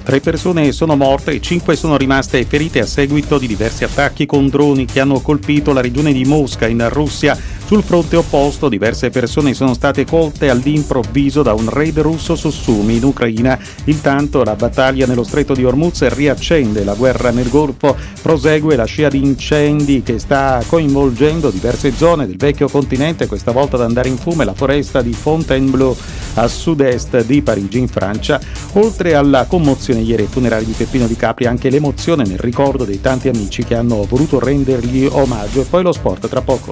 3 persone sono morte e 5 sono rimaste ferite a seguito di diversi attacchi con droni che hanno colpito la regione di Mosca in Russia. Sul fronte opposto diverse persone sono state colte all'improvviso da un raid russo su Sumi in Ucraina. Intanto la battaglia nello stretto di Hormuz riaccende, la guerra nel Golfo prosegue, la scia di incendi che sta coinvolgendo diverse zone del vecchio continente, questa volta ad andare in fumo la foresta di Fontainebleau a sud-est di Parigi in Francia. Oltre alla commozione ieri ai funerali di Peppino Di Capri, anche l'emozione nel ricordo dei tanti amici che hanno voluto rendergli omaggio. E poi lo sport tra poco.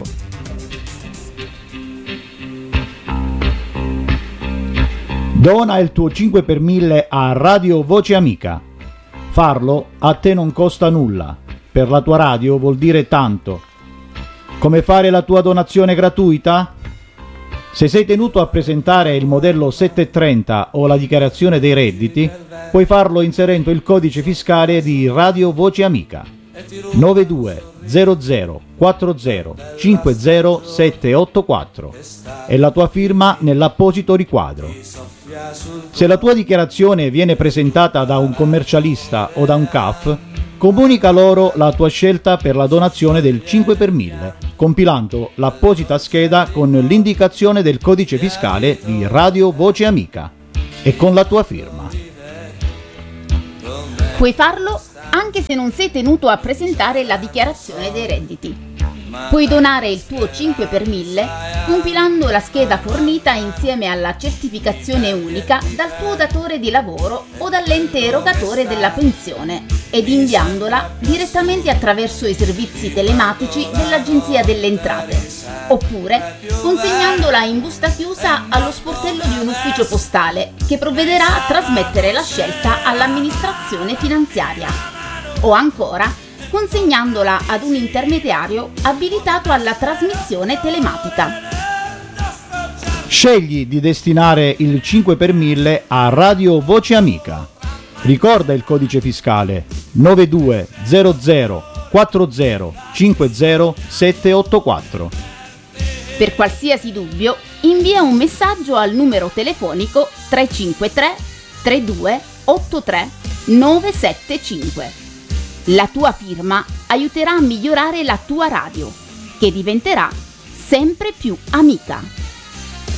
Dona il tuo 5 per 1000 a Radio Voce Amica. Farlo a te non costa nulla, per la tua radio vuol dire tanto. Come fare la tua donazione gratuita? Se sei tenuto a presentare il modello 730 o la dichiarazione dei redditi, puoi farlo inserendo il codice fiscale di Radio Voce Amica 9200 40 50 784 e la tua firma nell'apposito riquadro. Se la tua dichiarazione viene presentata da un commercialista o da un CAF, comunica loro la tua scelta per la donazione del 5 per 1000, compilando l'apposita scheda con l'indicazione del codice fiscale di Radio Voce Amica e con la tua firma. Puoi farlo anche se non sei tenuto a presentare la dichiarazione dei redditi. Puoi donare il tuo 5 per 1000 compilando la scheda fornita insieme alla certificazione unica dal tuo datore di lavoro o dall'ente erogatore della pensione ed inviandola direttamente attraverso i servizi telematici dell'Agenzia delle Entrate, oppure consegnandola in busta chiusa allo sportello di un ufficio postale che provvederà a trasmettere la scelta all'amministrazione finanziaria, o ancora consegnandola ad un intermediario abilitato alla trasmissione telematica. Scegli di destinare il 5 per 1000 a Radio Voce Amica. Ricorda il codice fiscale 9200 40 50 784. Per qualsiasi dubbio, invia un messaggio al numero telefonico 353 32 83 975. La tua firma aiuterà a migliorare la tua radio, che diventerà sempre più amica.